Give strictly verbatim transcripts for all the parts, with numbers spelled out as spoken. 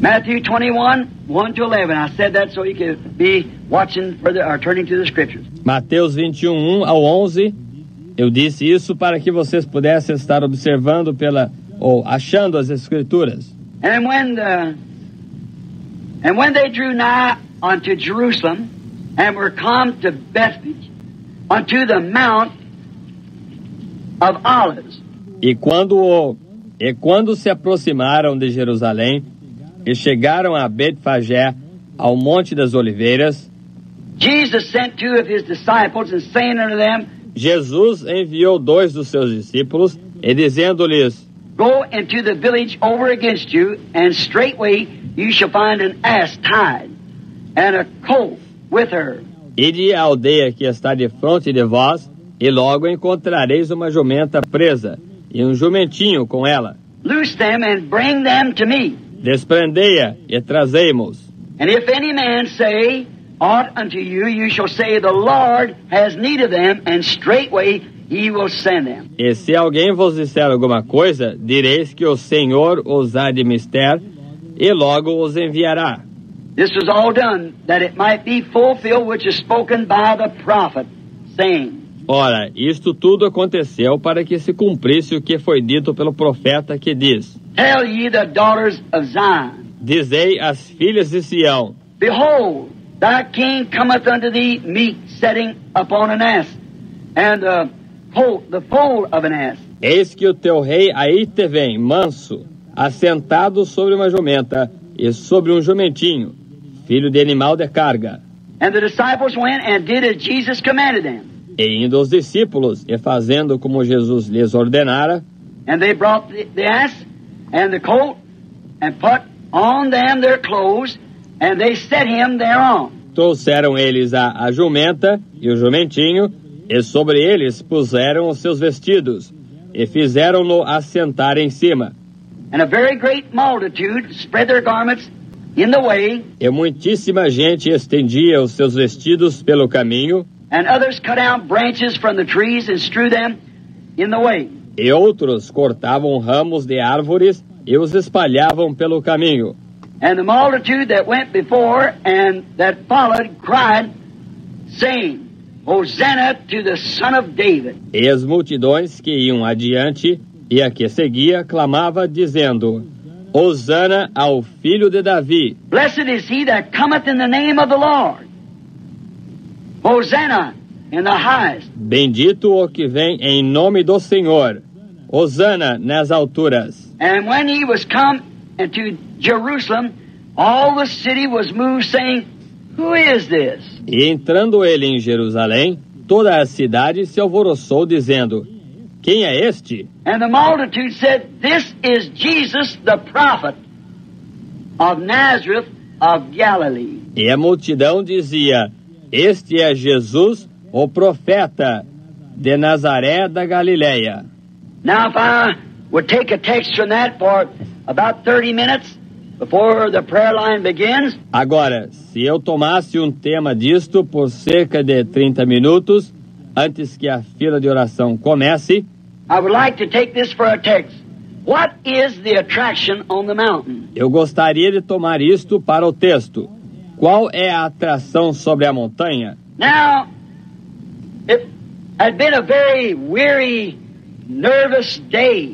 Matthew twenty-one, one to eleven. I said that so you could be watching for the, or turning to the scriptures. Mateus vinte e um, um ao onze. Eu disse isso para que vocês pudessem estar observando pela ou achando as escrituras. And when the and when they drew nigh unto Jerusalem and were come to Bethphage unto the Mount of Olives. E quando e quando se aproximaram de Jerusalém e chegaram a Betfagé, ao Monte das Oliveiras, Jesus sent two of his disciples and saying unto them, Jesus enviou dois dos seus discípulos e dizendo-lhes: Go into the village over against you, and straightway you shall find an ass tied, and a colt with her. Ide à aldeia que está de frente de vós, e logo encontrareis uma jumenta presa, e um jumentinho com ela. Loose them and bring them to me. Desprendei-a e trazei-mos. And if any man say aught unto you, you shall say, The Lord has need of them, and straightway he will send them. E se alguém vos disser alguma coisa, direis que o Senhor os há de mister, e logo os enviará. This was all done, that it might be fulfilled which is spoken by the prophet, saying, Ora, isto tudo aconteceu para que se cumprisse o que foi dito pelo profeta, que diz: Tell ye the daughters of Zion, Dizei às filhas de Sião: Behold, thy king cometh unto thee meek, sitting upon an ass, and the colt, the foal of an ass. Eis que o teu rei aí te vem, manso, assentado sobre uma jumenta e sobre um jumentinho, filho de animal de carga. And the disciples went and did as Jesus commanded them. E indo os discípulos, e fazendo como Jesus lhes ordenara, And they brought the, the ass and the colt, and put on them their clothes, and they set him thereon. trouxeram eles a, a jumenta e o jumentinho, e sobre eles puseram os seus vestidos, e fizeram-no assentar em cima. And a very great multitude spread their garments in the way, E muitíssima gente estendia os seus vestidos pelo caminho, and others cut out branches from the trees and strew them in the way. e outros cortavam ramos de árvores e os espalhavam pelo caminho. And the multitude that went before and that followed cried, saying, Hosanna to the Son of David. E as multidões que iam adiante e a que seguia clamava, dizendo: Hosana ao filho de Davi. Blessed is he that cometh in the name of the Lord. Hosanna in the highest. Bendito o que vem em nome do Senhor. Hosana nas alturas. And when he was come into Jerusalem, all the city was moved, saying, Who is this? E entrando ele em Jerusalém, toda a cidade se alvoroçou, dizendo: Quem é este? And the multitude said, This is Jesus the prophet of Nazareth of Galilee. E a multidão dizia: Este é Jesus, o profeta de Nazaré da Galileia. Now if I would take a text from that for about thirty minutes before the prayer line begins, Agora, se eu tomasse um tema disto por cerca de trinta minutos, antes que a fila de oração comece, I would like to take this for a text. What is the attraction on the mountain? eu gostaria de tomar isto para o texto. Qual é a atração sobre a montanha? Now, it had been a very weary, nervous day.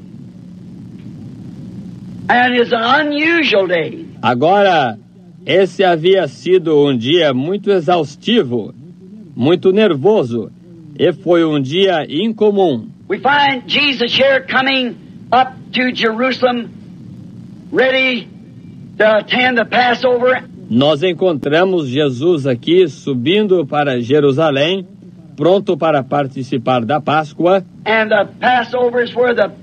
And it's an unusual day. Agora, esse havia sido um dia muito exaustivo, muito nervoso, e foi um dia incomum. We find Jesus here coming up to Jerusalem, ready to attend the Passover. Nós encontramos Jesus aqui subindo para Jerusalém, pronto para participar da Páscoa. And the Passover is where the